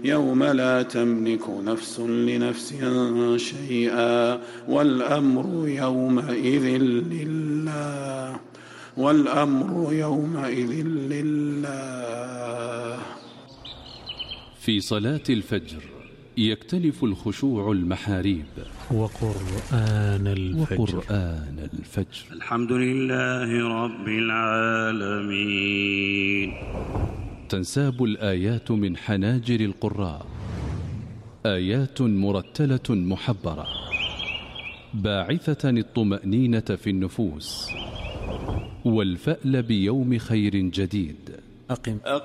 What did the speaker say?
يوم لا تملك نفس لنفس شيئا والأمر يومئذ لله. في صلاة الفجر يختلف الخشوع المحاريب. وقرآن الفجر. الحمد لله رب العالمين. تنساب الآيات من حناجر القراء، آيات مرتلة محبرة باعثة الطمأنينة في النفوس والفأل بيوم خير جديد.